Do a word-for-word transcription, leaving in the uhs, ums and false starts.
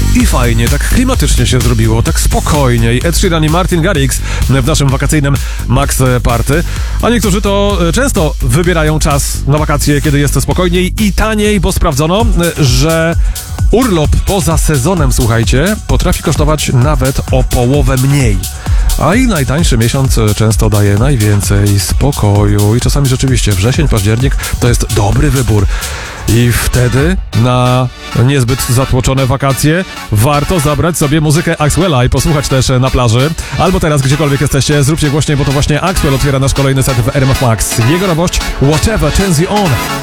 I fajnie, tak klimatycznie się zrobiło, tak spokojniej. Ed Sheeran i Martin Garrix w naszym wakacyjnym Max Party. A niektórzy to często wybierają czas na wakacje, kiedy jest to spokojniej i taniej, bo sprawdzono, że urlop poza sezonem, słuchajcie, potrafi kosztować nawet o połowę mniej. A i najtańszy miesiąc często daje najwięcej spokoju. I czasami rzeczywiście wrzesień, październik to jest dobry wybór. I wtedy na niezbyt zatłoczone wakacje warto zabrać sobie muzykę Axwella i posłuchać też na plaży. Albo teraz, gdziekolwiek jesteście, zróbcie głośniej, bo to właśnie Axwell otwiera nasz kolejny set w R M F Max. Jego nowość Whatever Turns You On.